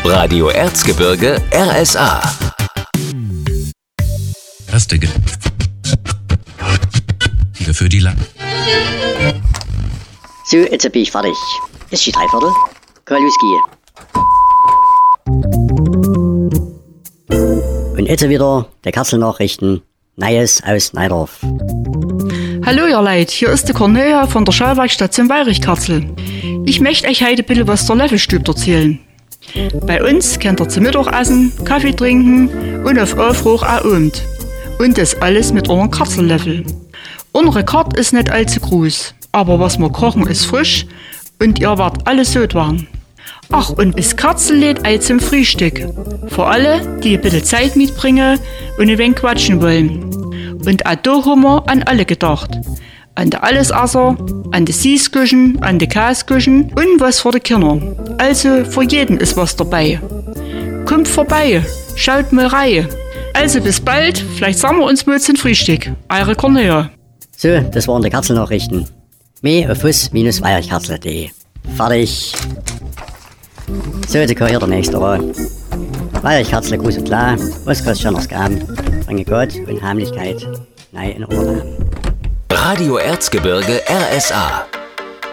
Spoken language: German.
Radio Erzgebirge RSA. Erste für die Lang. So, jetzt bin ich fertig. Ist die Dreiviertel? Kann losgehen. Und jetzt wieder der Katzelnachrichten. Neues aus Neidorf. Hallo ihr Leid, hier ist die Cornelia von der Schauwerkstatt zum Weirichkatzel. Ich möchte euch heute ein bisschen was der Levelstüb erzählen. Bei uns könnt ihr zum Mittagessen, Kaffee trinken und auf Aufruf auch Abend. Und das alles mit eurem Katzellevel. Unsere Karte ist nicht allzu groß, aber was wir kochen ist frisch und ihr werdet alles so waren. Ach, und das Katzel lädt ein zum Frühstück. Für alle, die ein bisschen Zeit mitbringen und ein wenig quatschen wollen. Und auch da haben wir an alle gedacht. An die Allesesser, an die Süßküchen, an die Käsküchen und was für die Kinder. Also für jeden ist was dabei. Kommt vorbei, schaut mal rein. Also bis bald, vielleicht sagen wir uns mal zum Frühstück. Eure Cornelia. So, das waren die Katzelnachrichten. Mehr auf fuss-weirichkatzel.de. Fertig. So, jetzt kommt hier der nächste Rat. Weirichkatzel, groß und klar. Was kostet schon noch geben? Bringe Gott und Heimlichkeit. Nein, in Urlaub. Radio Erzgebirge RSA.